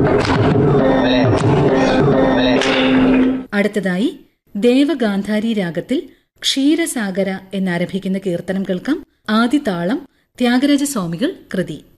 അടുത്തതായി ദേവഗാന്ധാരി രാഗത്തിൽ ക്ഷീരസാഗര എന്നാരംഭിക്കുന്ന കീർത്തനം കേൾക്കാം. ആദിതാളം ത്യാഗരാജസ്വാമികൾ കൃതി.